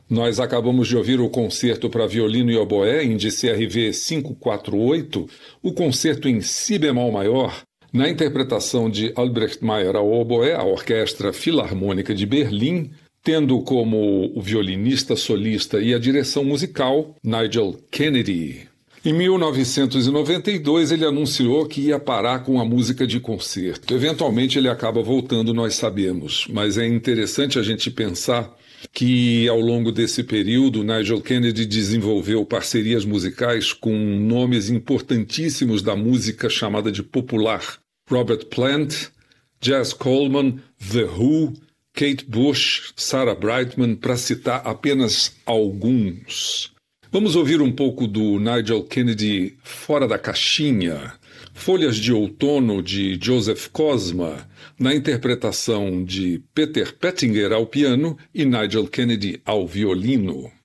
Nós acabamos de ouvir o concerto para violino e oboé, índice RV 548, o concerto em si bemol maior, na interpretação de Albrecht Meyer ao oboé, a Orquestra Filarmônica de Berlim, tendo como o violinista solista e a direção musical Nigel Kennedy. Em 1992, ele anunciou que ia parar com a música de concerto. Eventualmente, ele acaba voltando, nós sabemos, mas é interessante a gente pensar que, ao longo desse período, Nigel Kennedy desenvolveu parcerias musicais com nomes importantíssimos da música chamada de popular. Robert Plant, Jazz Coleman, The Who, Kate Bush, Sarah Brightman, para citar apenas alguns. Vamos ouvir um pouco do Nigel Kennedy fora da caixinha. Folhas de Outono, de Joseph Cosma, na interpretação de Peter Pettinger ao piano e Nigel Kennedy ao violino.